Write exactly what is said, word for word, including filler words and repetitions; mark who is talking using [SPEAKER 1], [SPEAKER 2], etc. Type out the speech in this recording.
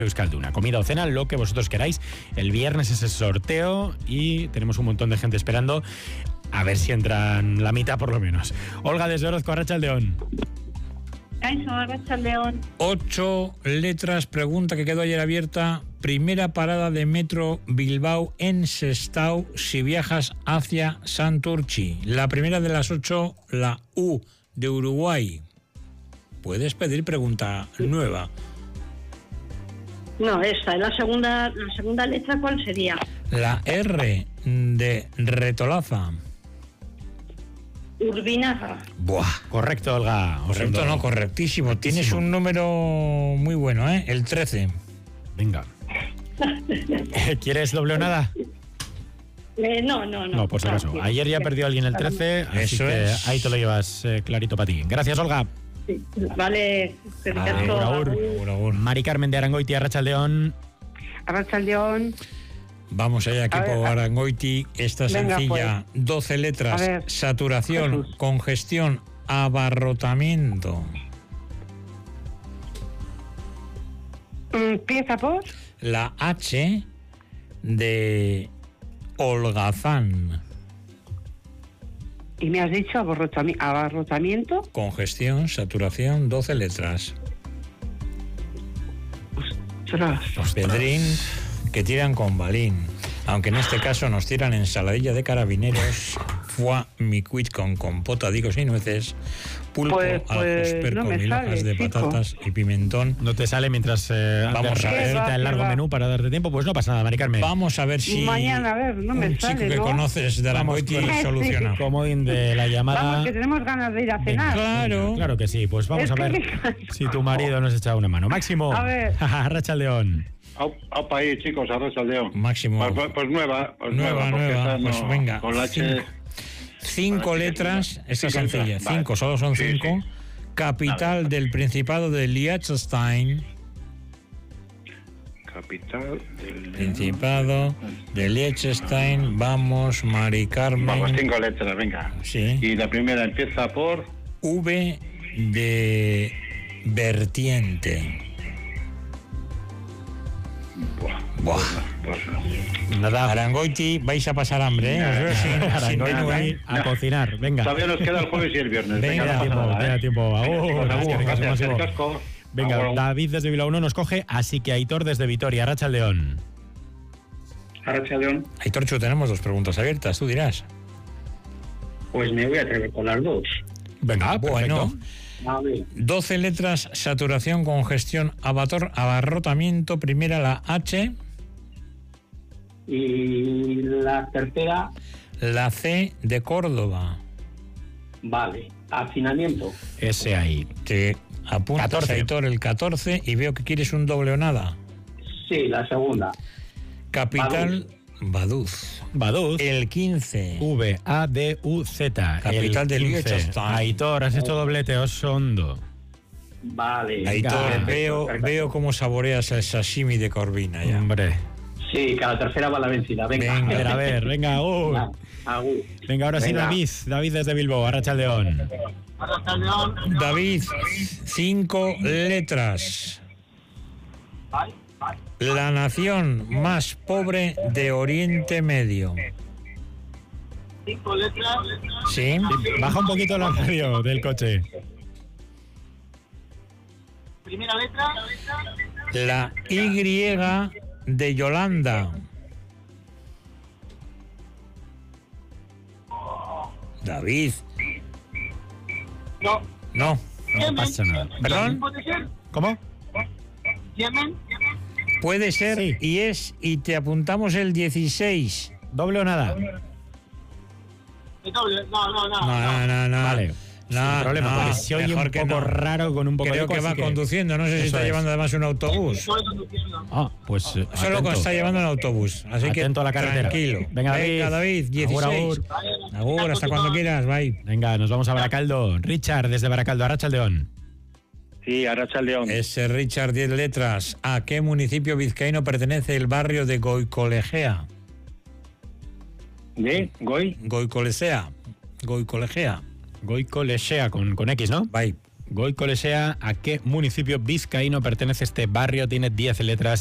[SPEAKER 1] Euskalduna. Comida o cena, lo que vosotros queráis. El viernes es el sorteo y tenemos un montón de gente esperando. A ver si entran la mitad por lo menos. Olga desde Orozco, Arratsaldeon.
[SPEAKER 2] Arratsaldeon.
[SPEAKER 3] Ocho letras, pregunta que quedó ayer abierta. Primera parada de metro Bilbao en Sestao si viajas hacia Santurtzi. La primera de las ocho, la U de Uruguay. Puedes pedir pregunta nueva.
[SPEAKER 2] No, esta, la segunda, la segunda letra, ¿cuál sería?
[SPEAKER 3] La R de Retolaza.
[SPEAKER 2] Urbinaga.
[SPEAKER 3] Buah.
[SPEAKER 1] Correcto, Olga.
[SPEAKER 3] Correcto, no, correctísimo. Tienes un número muy bueno, ¿eh? El trece.
[SPEAKER 1] Venga. ¿Quieres doble o nada?
[SPEAKER 2] Eh, no, no, no.
[SPEAKER 1] No, por si acaso. Ayer ya perdió alguien el trece, así
[SPEAKER 3] Eso
[SPEAKER 1] que
[SPEAKER 3] es.
[SPEAKER 1] ahí te lo llevas eh, clarito para ti. Gracias, Olga.
[SPEAKER 2] Sí. Vale.
[SPEAKER 1] Agur, agur.
[SPEAKER 3] Agur, agur.
[SPEAKER 1] Mari Carmen de Arangoiti, Arratsaldeon.
[SPEAKER 4] Arratsaldeon.
[SPEAKER 3] Vamos allá, equipo
[SPEAKER 4] A ver,
[SPEAKER 3] Arangoiti. Esta
[SPEAKER 4] venga,
[SPEAKER 3] sencilla,
[SPEAKER 4] pues.
[SPEAKER 3] doce letras,
[SPEAKER 4] A ver,
[SPEAKER 3] saturación,
[SPEAKER 4] Jesús.
[SPEAKER 3] congestión, abarrotamiento.
[SPEAKER 4] Empieza por
[SPEAKER 3] La H de holgazán.
[SPEAKER 4] y me has dicho abarrotami- abarrotamiento.
[SPEAKER 3] Congestión, saturación, doce letras.
[SPEAKER 4] Ostras.
[SPEAKER 3] Pedrín, que tiran con balín. Aunque en este caso nos tiran ensaladilla de carabineros, foie micuit con compota de higos y nueces, pulpo
[SPEAKER 4] Pues-
[SPEAKER 3] al
[SPEAKER 4] pues
[SPEAKER 3] josper
[SPEAKER 4] no
[SPEAKER 3] con
[SPEAKER 4] me
[SPEAKER 3] mil hojas
[SPEAKER 4] sale,
[SPEAKER 3] de
[SPEAKER 4] chico.
[SPEAKER 3] patatas y pimentón.
[SPEAKER 1] No te sale mientras eh,
[SPEAKER 3] Vamos
[SPEAKER 1] haces
[SPEAKER 3] a ver.
[SPEAKER 1] receta el largo
[SPEAKER 4] ¿Qué va?
[SPEAKER 1] menú para darte tiempo, pues no pasa nada, Mari Carmen.
[SPEAKER 3] Vamos a ver si
[SPEAKER 4] Mañana, a ver, no me
[SPEAKER 3] un
[SPEAKER 4] sale,
[SPEAKER 3] chico que
[SPEAKER 4] ¿no?
[SPEAKER 3] conoces de Arangoiti
[SPEAKER 1] Vamos,
[SPEAKER 4] pues.
[SPEAKER 3] soluciona.
[SPEAKER 1] Comodín de la llamada.
[SPEAKER 4] Vamos, que tenemos ganas de ir a cenar.
[SPEAKER 3] Claro.
[SPEAKER 1] Claro que sí, pues vamos
[SPEAKER 4] Es
[SPEAKER 1] a
[SPEAKER 4] que
[SPEAKER 1] ver
[SPEAKER 4] me canso.
[SPEAKER 1] si tu marido nos echa una mano. Máximo.
[SPEAKER 4] A ver.
[SPEAKER 1] Arratsaldeon.
[SPEAKER 5] Opa ahí, chicos, Arratsaldeon.
[SPEAKER 3] Máximo.
[SPEAKER 5] Pues, pues, pues nueva, pues
[SPEAKER 3] Nueva,
[SPEAKER 5] nueva, porque
[SPEAKER 3] nueva,
[SPEAKER 5] esta
[SPEAKER 3] pues
[SPEAKER 5] no-
[SPEAKER 3] venga.
[SPEAKER 5] Con la H.
[SPEAKER 3] Cinco. Cinco
[SPEAKER 5] Vale,
[SPEAKER 3] letras,
[SPEAKER 5] sí,
[SPEAKER 3] esta es
[SPEAKER 5] cinco
[SPEAKER 3] sencilla.
[SPEAKER 5] letras, vale.
[SPEAKER 3] Cinco, solo son
[SPEAKER 5] Sí,
[SPEAKER 3] cinco.
[SPEAKER 5] sí.
[SPEAKER 3] Capital
[SPEAKER 5] Vale.
[SPEAKER 3] del Principado de Liechtenstein.
[SPEAKER 5] Capital del...
[SPEAKER 3] Principado de Liechtenstein. Vamos, Mari Carmen.
[SPEAKER 5] Vamos, cinco letras, venga.
[SPEAKER 3] Sí.
[SPEAKER 5] Y la primera empieza por...
[SPEAKER 3] V de vertiente.
[SPEAKER 5] Buah,
[SPEAKER 3] Buah.
[SPEAKER 5] pues no.
[SPEAKER 1] Nada.
[SPEAKER 3] Arangoiti, vais a pasar hambre, ¿eh? Os veo sin- sin
[SPEAKER 1] Arangoiti
[SPEAKER 3] menú, ¿eh?
[SPEAKER 1] a cocinar. Venga.
[SPEAKER 5] Todavía nos queda el jueves y el viernes.
[SPEAKER 3] Venga,
[SPEAKER 5] Venga,
[SPEAKER 1] Queda
[SPEAKER 5] no
[SPEAKER 1] tiempo,
[SPEAKER 5] pasa nada,
[SPEAKER 1] queda
[SPEAKER 5] ¿eh?
[SPEAKER 1] tiempo. Agur,
[SPEAKER 5] Pues,
[SPEAKER 1] gracias,
[SPEAKER 5] agur,
[SPEAKER 1] gracias,
[SPEAKER 5] gracias,
[SPEAKER 1] Máximo.
[SPEAKER 5] el casco.
[SPEAKER 1] Venga,
[SPEAKER 5] Agur.
[SPEAKER 1] David desde Bilbao no nos coge, así que Aitor desde Vitoria, Arratsaldeon.
[SPEAKER 6] Arratsaldeon,
[SPEAKER 3] Aitorchu, tenemos dos preguntas abiertas, tú dirás.
[SPEAKER 6] pues me voy a atrever con las dos.
[SPEAKER 1] Venga,
[SPEAKER 3] Bueno,
[SPEAKER 1] perfecto.
[SPEAKER 6] A ver,
[SPEAKER 3] doce letras, saturación, congestión, abator, abarrotamiento. Primera la H,
[SPEAKER 6] y la tercera,
[SPEAKER 3] la C de Córdoba.
[SPEAKER 6] vale, afinamiento.
[SPEAKER 1] Ese ahí.
[SPEAKER 3] Te apuntas,
[SPEAKER 1] catorce.
[SPEAKER 3] Aitor, el catorce y veo que quieres un doble o nada.
[SPEAKER 6] Sí, la segunda.
[SPEAKER 3] Capital, Vaduz.
[SPEAKER 1] Vaduz.
[SPEAKER 3] El quince.
[SPEAKER 1] V A D U Z.
[SPEAKER 3] Capital
[SPEAKER 1] el
[SPEAKER 3] de
[SPEAKER 1] quince.
[SPEAKER 3] Liechtenstein.
[SPEAKER 1] Aitor, has hecho doblete, Osondo.
[SPEAKER 6] Vale.
[SPEAKER 3] Aitor,
[SPEAKER 1] Venga.
[SPEAKER 3] veo,
[SPEAKER 6] Perfecto.
[SPEAKER 3] veo cómo saboreas el sashimi de Corvina ya.
[SPEAKER 1] Hombre.
[SPEAKER 6] Sí, que a la tercera va la vencida. Venga.
[SPEAKER 1] A ver, a ver, venga, agur.
[SPEAKER 6] Venga, agur.
[SPEAKER 1] Venga, ahora sí,
[SPEAKER 6] Venga.
[SPEAKER 1] David. David desde Bilbao, Arratsaldeon.
[SPEAKER 3] David, cinco letras. La nación más pobre de Oriente Medio.
[SPEAKER 6] Cinco letras.
[SPEAKER 3] ¿Sí?
[SPEAKER 1] Baja un poquito la radio del coche.
[SPEAKER 6] Primera letra.
[SPEAKER 3] La Y de Yolanda. David.
[SPEAKER 6] No.
[SPEAKER 3] No.
[SPEAKER 1] No pasa nada.
[SPEAKER 3] ¿Perdón?
[SPEAKER 6] ¿Puede ser?
[SPEAKER 1] ¿Cómo?
[SPEAKER 6] Yemen.
[SPEAKER 3] Puede ser
[SPEAKER 1] Sí.
[SPEAKER 3] y es, y te apuntamos el dieciséis.
[SPEAKER 1] ¿Doble o nada?
[SPEAKER 6] No, no, no.
[SPEAKER 3] No, no, no, no.
[SPEAKER 1] Vale.
[SPEAKER 3] No,
[SPEAKER 1] Sin problema,
[SPEAKER 3] no,
[SPEAKER 1] porque se oye
[SPEAKER 3] mejor
[SPEAKER 1] un
[SPEAKER 3] que
[SPEAKER 1] poco
[SPEAKER 3] no.
[SPEAKER 1] raro con un poco
[SPEAKER 3] Creo
[SPEAKER 1] de eco,
[SPEAKER 3] que va
[SPEAKER 1] así
[SPEAKER 3] conduciendo, no sé si
[SPEAKER 1] Eso
[SPEAKER 3] está
[SPEAKER 1] es.
[SPEAKER 3] llevando además un autobús.
[SPEAKER 1] Ah, pues eh,
[SPEAKER 3] Solo
[SPEAKER 1] atento.
[SPEAKER 3] está llevando un autobús, así que
[SPEAKER 1] Atento a la carretera.
[SPEAKER 3] tranquilo.
[SPEAKER 1] Venga, David.
[SPEAKER 3] David, dieciséis.
[SPEAKER 1] Agur,
[SPEAKER 3] Agur,
[SPEAKER 1] agur.
[SPEAKER 3] hasta cuando quieras, bye.
[SPEAKER 1] Venga, nos vamos a Baracaldo. Richard desde Baracaldo, Arratsaldeon.
[SPEAKER 5] Sí, Arratsaldeon.
[SPEAKER 3] Ese Richard, diez letras. ¿A qué municipio vizcaíno pertenece el barrio de Goicolegea?
[SPEAKER 5] ¿De? ¿Goy?
[SPEAKER 3] Goicolegea. Goicolegea.
[SPEAKER 1] Goico Lexea con, con X, ¿no?
[SPEAKER 3] Bye.
[SPEAKER 1] Goicolesea, ¿a qué municipio vizcaíno pertenece este barrio? Tiene diez letras